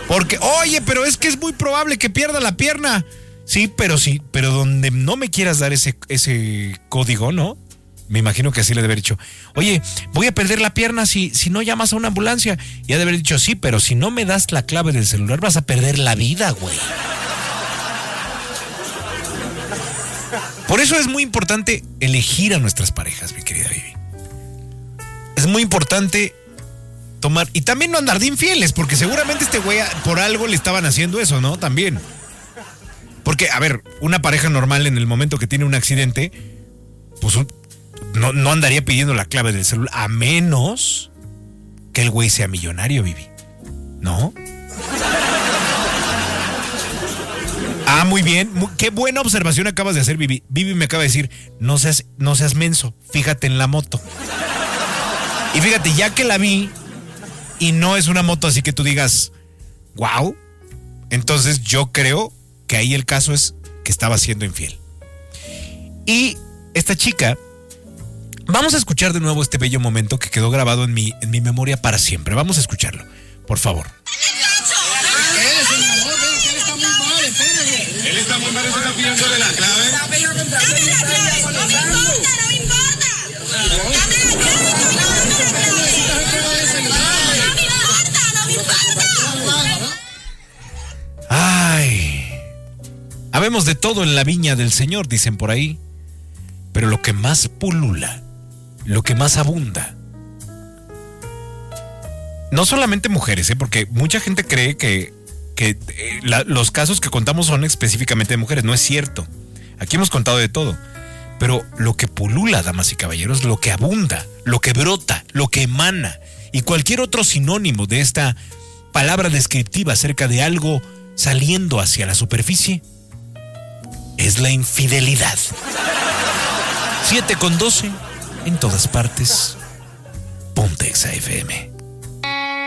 Porque, oye, pero es que es muy probable que pierda la pierna. Sí, pero donde no me quieras dar ese código, ¿no? Me imagino que así le debe haber dicho, oye, voy a perder la pierna si no llamas a una ambulancia. Y ha de haber dicho, sí, pero si no me das la clave del celular vas a perder la vida, güey. Por eso es muy importante elegir a nuestras parejas, mi querida Vivi. Es muy importante tomar, y también no andar de infieles, porque seguramente este güey por algo le estaban haciendo eso, ¿no? También. Porque, a ver, una pareja normal en el momento que tiene un accidente, pues no andaría pidiendo la clave del celular, a menos que el güey sea millonario, Vivi. ¿No? Ah, muy bien. Qué buena observación acabas de hacer, Vivi. Vivi me acaba de decir, no seas menso, fíjate en la moto. Y fíjate, ya que la vi, y no es una moto así que tú digas, wow, entonces yo creo que ahí el caso es que estaba siendo infiel. Y esta chica, vamos a escuchar de nuevo este bello momento que quedó grabado en mi memoria para siempre. Vamos a escucharlo, por favor. Él está muy mal, está pidiéndole la clave. No me importa. Ay, habemos de todo en la viña del Señor, dicen por ahí. Pero lo que más pulula, lo que más abunda, no solamente mujeres, porque mucha gente cree que los casos que contamos son específicamente de mujeres. No es cierto. Aquí hemos contado de todo. Pero lo que pulula, damas y caballeros, lo que abunda, lo que brota, lo que emana, y cualquier otro sinónimo de esta palabra descriptiva acerca de algo saliendo hacia la superficie, es la infidelidad. 7:12, en todas partes. Ponte Exa FM.